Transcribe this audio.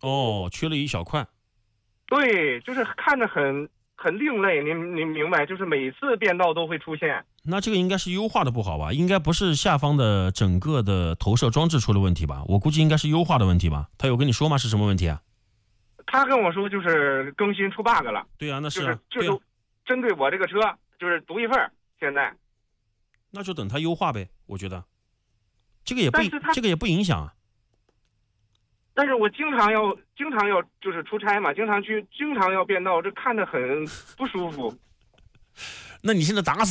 哦，缺了一小块。 对，就是看着很另类，您明白？就是每次变道都会出现。 那这个应该是优化的不好吧？应该不是下方的整个的投射装置出了问题吧？我估计应该是优化的问题吧？他有跟你说吗？是什么问题啊？ 他跟我说就是更新出 bug 了。 对啊，那是啊， 就是针对我这个车就是独一份现在。 那就等它优化呗，我觉得这个也不影响啊。 但是我经常要就是出差嘛，经常要变道，这看着很不舒服。 那你现在打死